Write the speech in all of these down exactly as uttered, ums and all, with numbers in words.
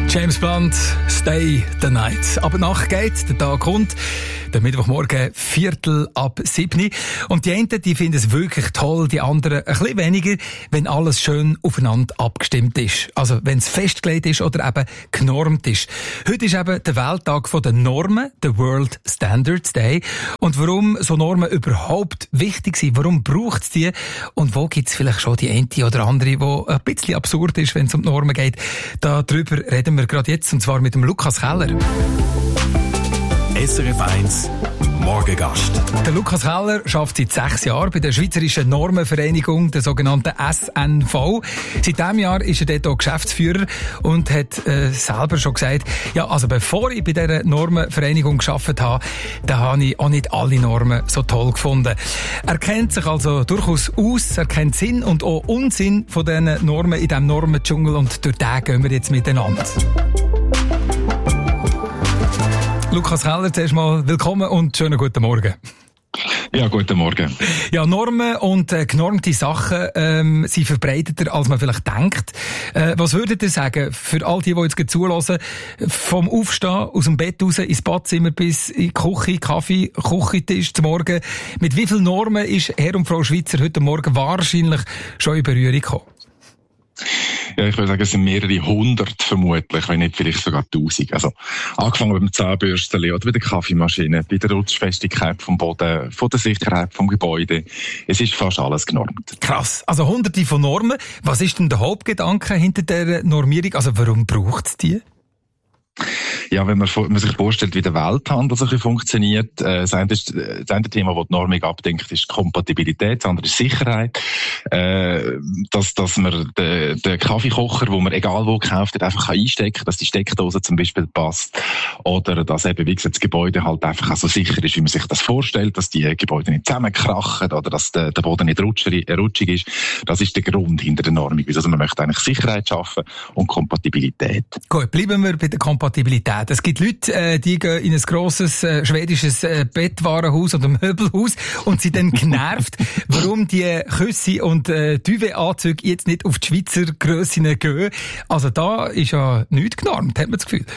James Blunt, Stay the Night. Aber die Nacht geht, der Tag kommt, der Mittwochmorgen Viertel ab sieben. Und die einen, die finden es wirklich toll, die anderen ein bisschen weniger, wenn alles schön aufeinander abgestimmt ist. Also wenn es festgelegt ist oder eben genormt ist. Heute ist eben der Welttag der Normen, der World Standards Day. Und warum so Normen überhaupt wichtig sind, warum braucht es die und wo gibt es vielleicht schon die eine oder andere, die ein bisschen absurd ist, wenn es um die Normen geht. Darüber reden wir gerade jetzt, und zwar mit dem Lukas Keller. S R F eins Morgengast. Der Lukas Keller arbeitet seit sechs Jahren bei der Schweizerischen Normenvereinigung, der sogenannten S N V. Seit diesem Jahr ist er dort auch Geschäftsführer und hat äh, selber schon gesagt, ja, also bevor ich bei dieser Normenvereinigung gearbeitet habe, da habe ich auch nicht alle Normen so toll gefunden. Er kennt sich also durchaus aus, er kennt Sinn und auch Unsinn von diesen Normen in diesem Normendschungel, und durch den gehen wir jetzt miteinander. Lukas Keller, zuerst mal willkommen und schönen guten Morgen. Ja, guten Morgen. Ja, Normen und äh, genormte Sachen ähm, sind verbreiteter, als man vielleicht denkt. Äh, was würdet ihr sagen, für all die, die jetzt gerade zuhören, vom Aufstehen, aus dem Bett raus, ins Badzimmer bis in die Küche, Kaffee, Küchentisch zum Morgen, mit wie vielen Normen ist Herr und Frau Schweizer heute Morgen wahrscheinlich schon in Berührung gekommen? Ja, ich würde sagen, es sind mehrere hundert vermutlich, wenn nicht vielleicht sogar tausend. Also, angefangen beim Zahnbürstchen oder bei der Kaffeemaschine, bei der Rutschfestigkeit vom Boden, von der Sicherheit vom Gebäude. Es ist fast alles genormt. Krass. Also hunderte von Normen. Was ist denn der Hauptgedanke hinter der Normierung? Also, warum braucht es die? Ja, wenn man, man sich vorstellt, wie der Welthandel so funktioniert, äh, das eine, ist, das eine Thema, das die Normung abdenkt, ist Kompatibilität, das andere ist Sicherheit. Äh, dass, dass man den, den Kaffeekocher, wo man egal wo gekauft hat, einfach einstecken kann, dass die Steckdose zum Beispiel passt. Oder dass eben, wie gesagt, das Gebäude halt einfach auch so sicher ist, wie man sich das vorstellt, dass die Gebäude nicht zusammenkrachen oder dass der, der Boden nicht rutschig, rutschig ist. Das ist der Grund hinter der Normung. Also man möchte eigentlich Sicherheit schaffen und Kompatibilität. Gut, bleiben wir bei der Kompatibilität. Es gibt Leute, die gehen in ein grosses äh, schwedisches äh, Bettwarenhaus oder Möbelhaus und sind dann genervt, warum die Küsse und äh, Duvet-Anzüge jetzt nicht auf die Schweizer Grössinnen gehen. Also da ist ja nichts genormt, hat man das Gefühl.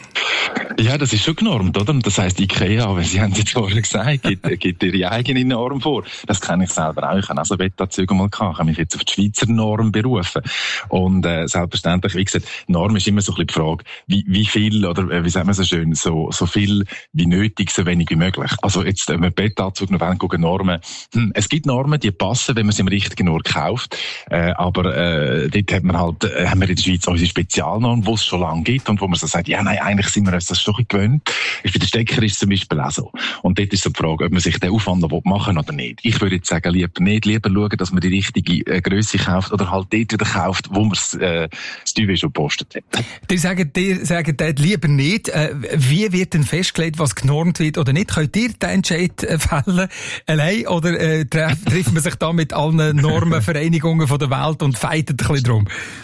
Ja, das ist schon genormt, oder? Das heisst, IKEA, wenn Sie haben es jetzt vorher gesagt, gibt, gibt ihre eigene Norm vor. Das kenne ich selber auch. Ich habe auch so Bettanzüge mal gehabt. Ich habe mich jetzt auf die Schweizer Norm berufen. Und, äh, selbstverständlich, wie gesagt, Norm ist immer so ein bisschen die Frage, wie, wie viel, oder, äh, wie sagt man so schön, so, so viel wie nötig, so wenig wie möglich. Also, jetzt, wenn wir Bettanzug noch gucken, Normen. Hm, es gibt Normen, die passen, wenn man sie im richtigen Ort kauft. Äh, aber, äh, dort hat man halt, äh, haben wir in der Schweiz unsere Spezialnorm, die es schon lange gibt und wo man so sagt, ja, nein, eigentlich sind wir uns das schon gewöhnt. Bei den Stecker ist es zum Beispiel auch so. Und dort ist so die Frage, ob man sich den Aufwand noch machen will oder nicht. Ich würde jetzt sagen, lieber nicht. Lieber schauen, dass man die richtige äh, Grösse kauft oder halt dort wieder kauft, wo man äh, das Duvet schon gepostet hat. Die sagen, die sagen dort lieber nicht. Äh, wie wird denn festgelegt, was genormt wird oder nicht? Könnt ihr den Entscheid äh, fällen allein oder äh, treff, trifft man sich da mit allen Normenvereinigungen von der Welt und fightet ein bisschen drum?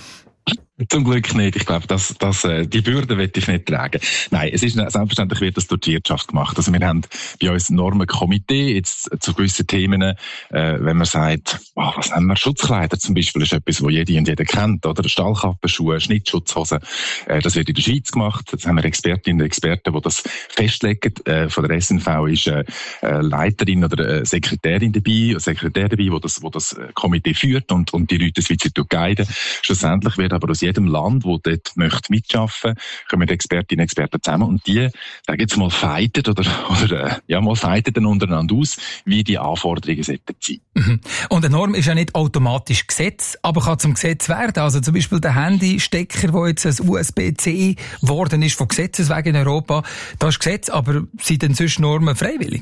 Zum Glück nicht. Ich glaube, das, das, äh, die Bürde will ich nicht tragen. Nein, es ist selbstverständlich, wird das durch die Wirtschaft gemacht. Also wir haben bei uns ein Normenkomitee jetzt zu gewissen Themen, äh, wenn man sagt, oh, was haben wir, Schutzkleider zum Beispiel, ist etwas, wo jede und jeder kennt, oder? Stahlkappen, Schuhe, Schnittschutzhosen, äh, das wird in der Schweiz gemacht. Jetzt haben wir Expertinnen und Experten, die das festlegen. Äh, von der S N V ist äh, Leiterin oder äh, Sekretärin dabei, Sekretär dabei, wo das, wo das Komitee führt und, und die Leute Schweizer guiden. Schlussendlich wird aber aus jedem Land, das dort möchte mitschaffen, kommen Expertinnen und Experten zusammen und die, sagen jetzt mal, fighten oder, oder, äh, ja, mal fighten dann untereinander aus, wie die Anforderungen sollten sein. Mhm. Und eine Norm ist ja nicht automatisch Gesetz, aber kann zum Gesetz werden. Also zum Beispiel der Handystecker, der jetzt ein U S B C geworden ist von Gesetzes wegen in Europa, das ist Gesetz, aber sind denn sonst Normen freiwillig?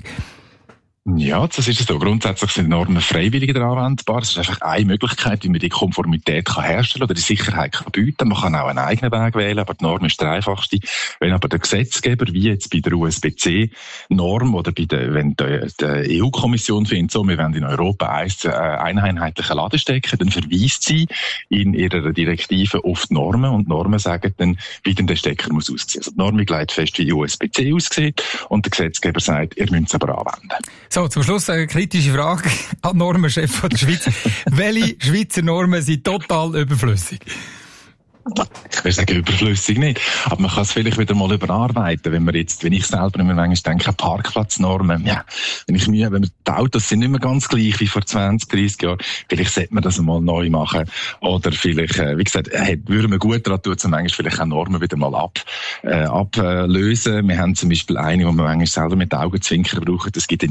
Ja, das ist es so. Grundsätzlich sind Normen freiwillig anwendbar. Es ist einfach eine Möglichkeit, wie man die Konformität kann herstellen oder die Sicherheit kann bieten. Man kann auch einen eigenen Weg wählen, aber die Norm ist der einfachste. Wenn aber der Gesetzgeber, wie jetzt bei der U S B C-Norm oder bei der, wenn die, die E U-Kommission findet, so, wir wollen in Europa einen einheitlichen Ladestecker, dann verweist sie in ihrer Direktive auf die Normen und die Normen sagen dann, wie denn der Stecker muss aussehen. Also die Norm legt fest, wie die U S B C aussieht und der Gesetzgeber sagt, ihr müsst es aber anwenden. So, zum Schluss eine kritische Frage an den Normenchef der Schweiz. Welche Schweizer Normen sind total überflüssig? wir sagen überflüssig nicht. Aber man kann es vielleicht wieder mal überarbeiten, wenn wir jetzt, wenn ich selber immer manchmal denke, Parkplatznormen, ja, wenn ich mir, wenn wir, die Autos sind nicht mehr ganz gleich wie vor zwanzig, dreissig Jahren, vielleicht sollte man das mal neu machen. Oder vielleicht, äh, wie gesagt, äh, würden wir gut daran tun, zum manchmal vielleicht auch Normen wieder mal ab, äh, ablösen. Wir haben zum Beispiel eine, die wir manchmal selber mit Augenzwinkern brauchen. Es gibt